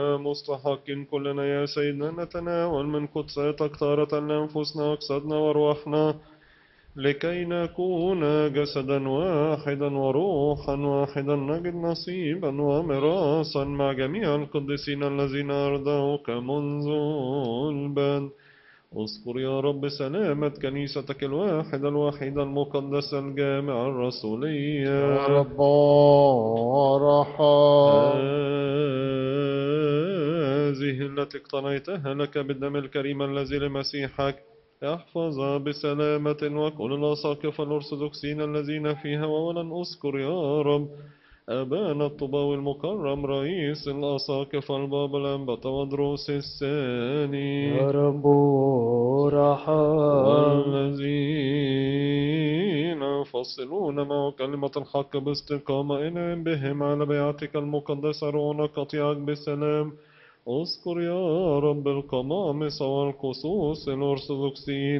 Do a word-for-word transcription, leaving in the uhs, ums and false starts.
مستحق كلنا يا سيدنا نتناول من قدساتك تارة لأنفسنا أجسادنا وأرواحنا لكي نكون جسدا واحدا وروحا واحدا نجد نصيبا وميراثا مع جميع القديسين الذين أرضوك منذ البدء. اذكر يا رب سلامة كنيستك الواحدة الوحيدة المقدسة الجامعة الرسولية يا رب ارحم. هذه التي اقتنيتها لك بالدم الكريم الذي لمسيحك احفظها بسلامة، وكل الأساقفة الأرثوذكسيين الذين فيها. ولن أذكر يا رب أبانا الطباوي المكرم رئيس الأساقفة البابا الأنبا تودروس الثاني يا رب ارحم. والذين يفصلون معه كلمة الحق باستقامة إنهم بهم على بيعتك المقدسة رعونك قطيعك بالسلام. اذكر يا رب القمامسة والقصوص الأرثوذكسيين